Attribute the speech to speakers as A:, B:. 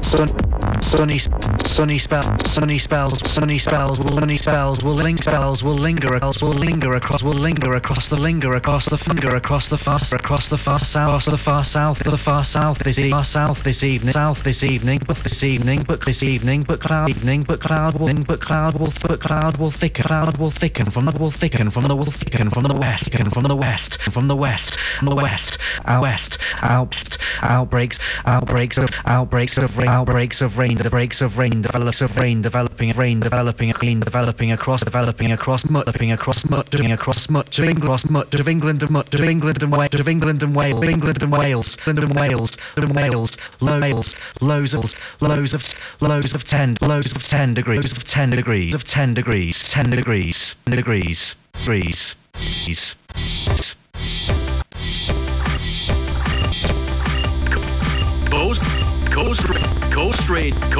A: sunny spells will linger across the far south this evening, but cloud will thicken from the west, outbreaks of rain developing across much of England and Wales, lows of 10 degrees.
B: Coast